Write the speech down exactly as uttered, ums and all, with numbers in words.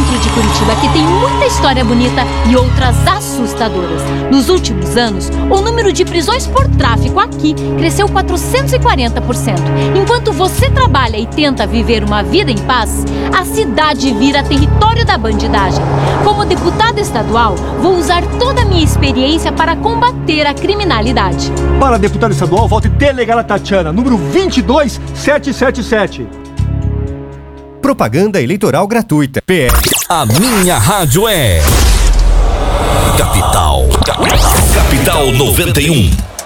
centro de Curitiba, que tem muita história bonita e outras assustadoras. Nos últimos anos, o número de prisões por tráfico aqui cresceu quatrocentos e quarenta por cento. Enquanto você trabalha e tenta viver uma vida em paz, a cidade vira território da bandidagem. Como deputada estadual, vou usar toda a minha experiência para combater a criminalidade. Para deputada estadual, vote Delegada Tatiana, número vinte e dois mil setecentos e setenta e sete. Propaganda eleitoral gratuita. P L. A minha rádio é Capital. Capital. Capital noventa e um.